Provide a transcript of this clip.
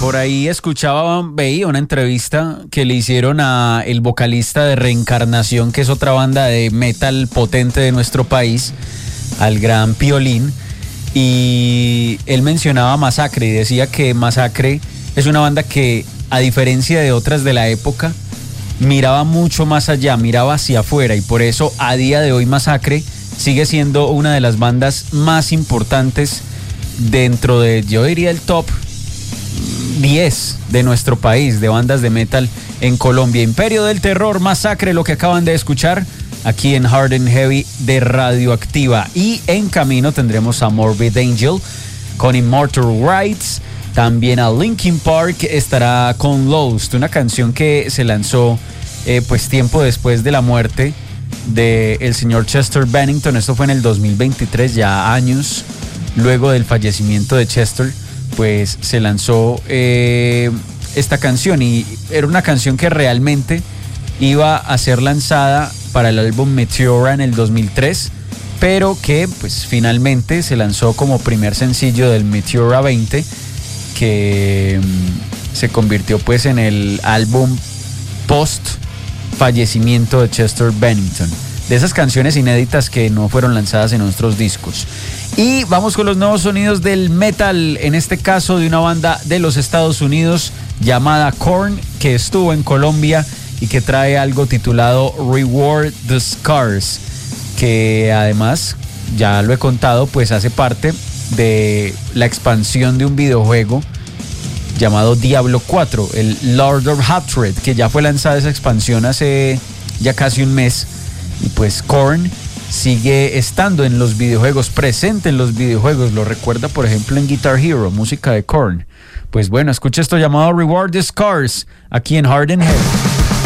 por ahí veía una entrevista que le hicieron a el vocalista de Reencarnación, que es otra banda de metal potente de nuestro país, al gran Piolín, y él mencionaba Masacre y decía que Masacre es una banda que, a diferencia de otras de la época, miraba mucho más allá, miraba hacia afuera, y por eso a día de hoy Masacre sigue siendo una de las bandas más importantes dentro de, yo diría, el top 10 de nuestro país de bandas de metal en Colombia. Imperio del Terror, Masacre, lo que acaban de escuchar aquí en Hard and Heavy de Radioactiva. Y en camino tendremos a Morbid Angel con Immortal Rights. También a Linkin Park estará con Lost, una canción que se lanzó pues tiempo después de la muerte del señor Chester Bennington. Esto fue en el 2023, ya años luego del fallecimiento de Chester, pues se lanzó esta canción, y era una canción que realmente iba a ser lanzada para el álbum Meteora en el 2003, pero que pues finalmente se lanzó como primer sencillo del Meteora 20, que se convirtió pues en el álbum post fallecimiento de Chester Bennington, de esas canciones inéditas que no fueron lanzadas en otros discos. Y vamos con los nuevos sonidos del metal, en este caso de una banda de los Estados Unidos llamada Korn, que estuvo en Colombia y que trae algo titulado Reward the Scars, que además, ya lo he contado, pues hace parte de la expansión de un videojuego llamado Diablo 4, el Lord of Hatred, que ya fue lanzada esa expansión hace ya casi un mes. Y pues Korn sigue estando en los videojuegos, presente en los videojuegos. Lo recuerda, por ejemplo, en Guitar Hero, música de Korn. Pues bueno, escucha esto llamado Reward the Scars aquí en Hard and Heavy.